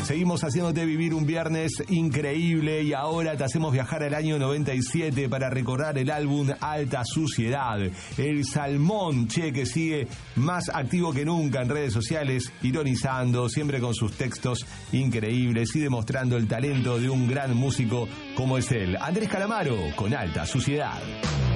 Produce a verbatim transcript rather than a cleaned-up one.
Seguimos haciéndote vivir un viernes increíble y ahora te hacemos viajar al año noventa y siete para recordar el álbum Alta Suciedad. El Salmón, che, que sigue más activo que nunca en redes sociales, ironizando, siempre con sus textos increíbles y demostrando el talento de un gran músico como es él. Andrés Calamaro con Alta Suciedad.